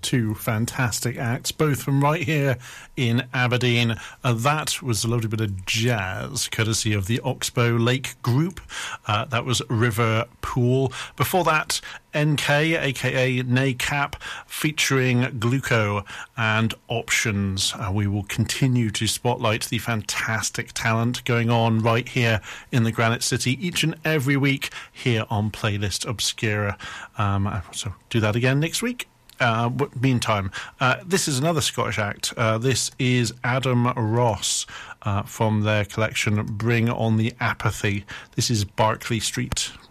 two fantastic acts, both from right here in Aberdeen. That was a lovely bit of jazz, courtesy of the Oxbow Lake Group. That was River Pool. Before that, NK, aka NACAP, featuring Gluco and Options. We will continue to spotlight the fantastic talent going on right here in the Granite City each and every week here on Playlist Obscura. So do that again next week. Meantime, this is another Scottish act. This is Adam Ross from their collection Bring on the Apathy. This is Barclay Street.